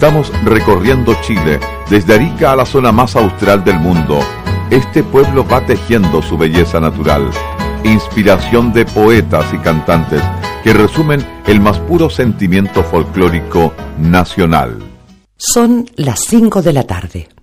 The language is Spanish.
Estamos recorriendo Chile, desde Arica a la zona más austral del mundo. Este pueblo va tejiendo su belleza natural, inspiración de poetas y cantantes que resumen el más puro sentimiento folclórico nacional. Son las 5 de la tarde.